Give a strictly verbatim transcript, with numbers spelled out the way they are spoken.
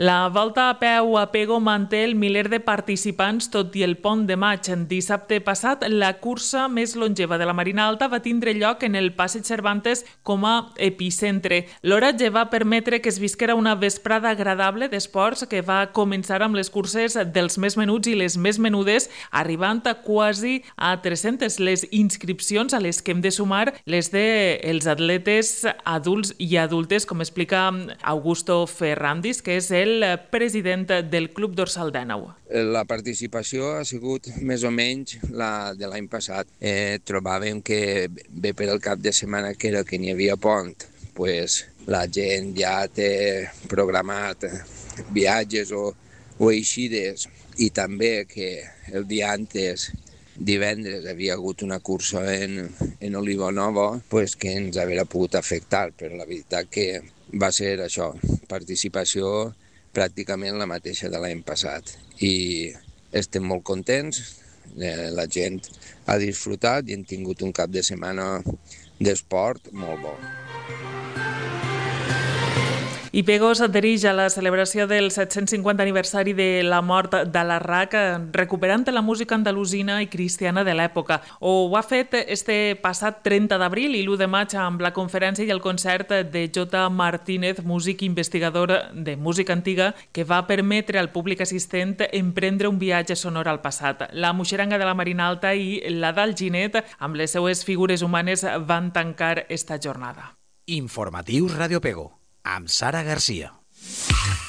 La volta a peu a Pego manté el miler de participants tot i el pont de maig. Dissabte passat, la cursa més longeva de la Marina Alta va tindre lloc en el Passeig Cervantes com a epicentre. L'oratge va permetre que es visquera una vesprada agradable d'esports que va començar amb les curses dels més menuts i les més menudes, arribant a quasi a tres-centes les inscripcions, a les que hem de sumar les dels atletes adults i adultes, com explica Augusto Ferrandis, que és el president del Club Dorsal Dènau. La participació ha sigut més o menys la de l'any passat. Eh, trobàvem que bé per el cap de setmana que era que n'hi havia pont, pues, la gent ja té programat viatges o, o eixides, i també que el dia antes, divendres, havia hagut una cursa en, en Olivanova, pues, que ens hauria pogut afectar, però la veritat que va ser això, participació pràcticament la mateixa de l'any passat. I estem molt contents, la gent ha disfrutat i hem tingut un cap de setmana d'esport molt bo. I Pego s'adhereix a la celebració del set-cents cinquanta aniversari de la mort d'Alarrach, recuperant la música andalusina i cristiana de l'època. Ho ha fet este passat trenta d'abril i l'u de maig amb la conferència i el concert de J. Martínez, músic investigador de música antiga, que va permetre al públic assistent emprendre un viatge sonor al passat. La Muixeranga de la Marina Alta i la d'Alginet, amb les seues figures humanes, van tancar esta jornada. Informatius Radio Pego, amb Sara Garcia.